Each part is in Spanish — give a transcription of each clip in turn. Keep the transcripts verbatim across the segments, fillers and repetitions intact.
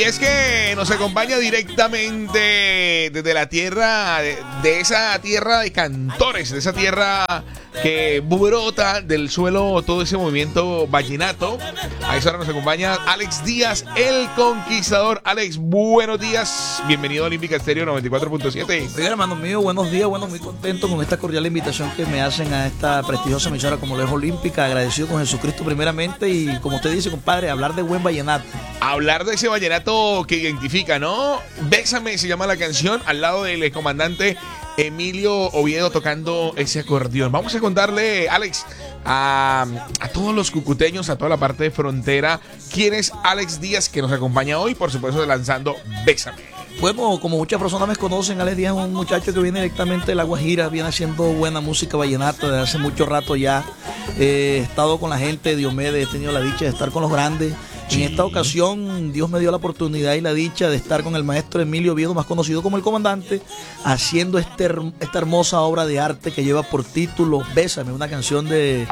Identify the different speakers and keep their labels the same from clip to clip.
Speaker 1: Es que nos acompaña directamente desde la tierra, de, de esa tierra de cantores, de esa tierra que brota del suelo todo ese movimiento vallenato. A esa hora nos acompaña Alex Díaz, el Conquistador. Alex, buenos días, bienvenido a Olímpica Estéreo noventa y cuatro punto siete.
Speaker 2: Oiga, hermano mío, buenos días, bueno, muy contento con esta cordial invitación que me hacen a esta prestigiosa emisora como lo es Olímpica, agradecido con Jesucristo primeramente y como usted dice, compadre, hablar de buen vallenato.
Speaker 1: Hablar de ese vallenato que identifica, ¿no? Bésame se llama la canción, al lado del comandante Emilio Oviedo tocando ese acordeón. Vamos a contarle, Alex, a, a todos los cucuteños, a toda la parte de frontera, quién es Alex Díaz, que nos acompaña hoy, por supuesto, lanzando Bésame.
Speaker 2: Bueno, como muchas personas me conocen, Alex Díaz es un muchacho que viene directamente de La Guajira, viene haciendo buena música vallenata desde hace mucho rato ya. Eh, he estado con la gente de Diomedes, he tenido la dicha de estar con los grandes. En esta ocasión, Dios me dio la oportunidad y la dicha de estar con el maestro Emilio Oviedo, más conocido como el comandante, haciendo este, esta hermosa obra de arte que lleva por título Bésame, una canción de,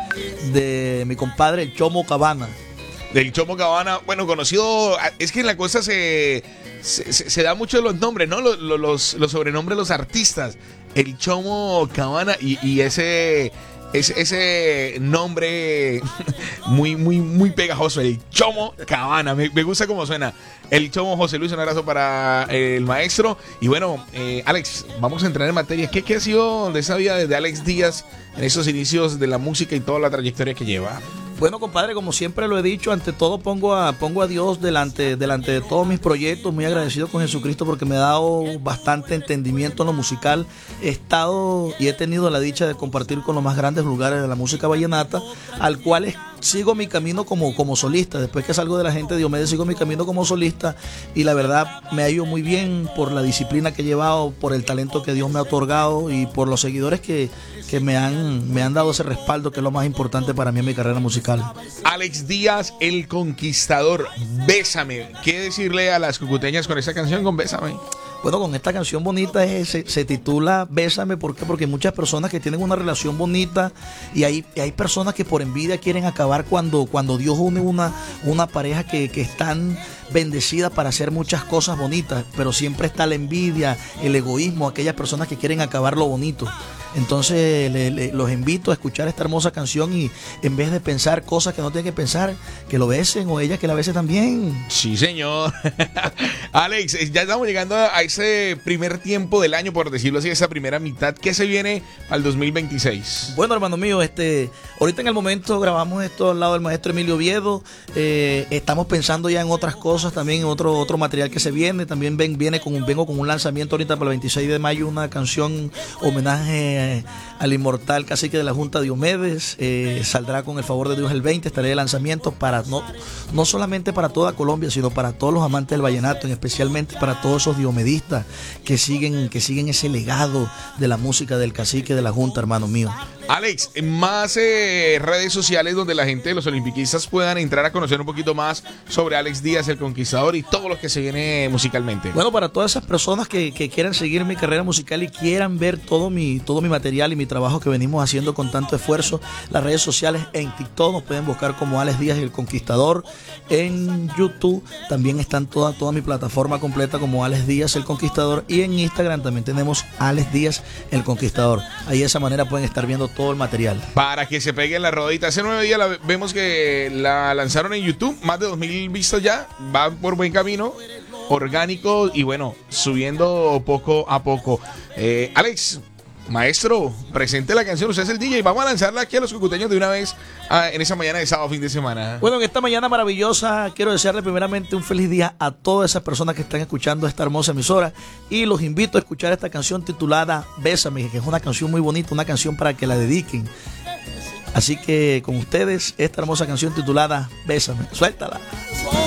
Speaker 2: de mi compadre el Chomo Cabana.
Speaker 1: Del Chomo Cabana, bueno, conocido, es que en la costa se, se, se, se da mucho los nombres, ¿no? Los, los, los sobrenombres de los artistas. El Chomo Cabana y, y ese... Es, ese nombre muy, muy, muy pegajoso, el Chomo Cabana. Me, me gusta cómo suena. El Chomo José Luis, un abrazo para el maestro. Y bueno, eh, Alex, vamos a entrar en materia. ¿Qué, ¿Qué ha sido de esa vida de Alex Díaz en esos inicios de la música y toda la trayectoria que lleva?
Speaker 2: Bueno, compadre, como siempre lo he dicho, ante todo pongo a, pongo a Dios delante, delante de todos mis proyectos, muy agradecido con Jesucristo porque me ha dado bastante entendimiento en lo musical. He estado y he tenido la dicha de compartir con los más grandes lugares de la música vallenata, al cual es, sigo mi camino como, como solista. Después que salgo de la gente de Diomedes, sigo mi camino como solista y la verdad me ha ido muy bien por la disciplina que he llevado, por el talento que Dios me ha otorgado y por los seguidores que, que me, han, me han dado ese respaldo, que es lo más importante para mí en mi carrera musical.
Speaker 1: Alex Díaz, el Conquistador, Bésame. ¿Qué decirle a las cucuteñas con esta canción, con Bésame?
Speaker 2: Bueno, con esta canción bonita es, se, se titula Bésame. ¿Por qué? Porque hay muchas personas que tienen una relación bonita y hay, y hay personas que por envidia quieren acabar cuando, cuando Dios une una, una pareja que, que están bendecidas para hacer muchas cosas bonitas, pero siempre está la envidia, el egoísmo, aquellas personas que quieren acabar lo bonito. Entonces le, le, los invito a escuchar esta hermosa canción y en vez de pensar cosas que no tienen que pensar, que lo besen o ella que la bese también.
Speaker 1: Sí, señor. Alex, ya estamos llegando a ese primer tiempo del año, por decirlo así, esa primera mitad. ¿Qué se viene al dos mil veintiséis?
Speaker 2: Bueno, hermano mío, este, ahorita en el momento grabamos esto al lado del maestro Emilio Oviedo. Eh, estamos pensando ya en otras cosas, también en otro, otro material que se viene. También ven, viene con, vengo con un lanzamiento ahorita para el veintiséis de mayo, una canción homenaje al inmortal cacique de la Junta Diomedes. Eh, saldrá con el favor de Dios el veinte, estaré de lanzamiento para no, no solamente para toda Colombia, sino para todos los amantes del vallenato, y especialmente para todos esos diomedistas que siguen, que siguen ese legado de la música del cacique de la Junta, hermano mío.
Speaker 1: Alex, más eh, redes sociales donde la gente, los olimpiquistas, puedan entrar a conocer un poquito más sobre Alex Díaz, el Conquistador, y todo lo que se viene musicalmente.
Speaker 2: Bueno, para todas esas personas que, que quieran seguir mi carrera musical y quieran ver todo mi, todo mi material y mi trabajo que venimos haciendo con tanto esfuerzo, las redes sociales en TikTok nos pueden buscar como Alex Díaz, el Conquistador. En YouTube también están toda, toda mi plataforma completa como Alex Díaz, el Conquistador. Y en Instagram también tenemos Alex Díaz, el Conquistador. Ahí de esa manera pueden estar viendo todo el material.
Speaker 1: Para que se pegue la rodita. Hace nueve días la, vemos que la lanzaron en YouTube, más de dos mil vistas ya, va por buen camino, orgánico y bueno, subiendo poco a poco. Eh, Alex, maestro, presente la canción, usted es el D J, vamos a lanzarla aquí a los cucuteños de una vez ah, en esa mañana de sábado, fin de semana.
Speaker 2: Bueno, en esta mañana maravillosa quiero desearle primeramente un feliz día a todas esas personas que están escuchando esta hermosa emisora y los invito a escuchar esta canción titulada Bésame, que es una canción muy bonita, una canción para que la dediquen. Así que con ustedes esta hermosa canción titulada Bésame, suéltala.